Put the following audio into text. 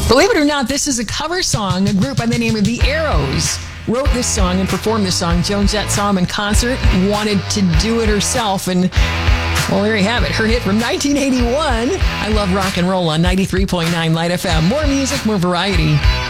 Believe it or not, this is a cover song. A group by the name of The Arrows wrote this song and performed this song. Joan Jett saw him in concert, wanted to do it herself, and well, there you have it. Her hit from 1981. I love rock and roll on 93.9 Light FM. More music, more variety.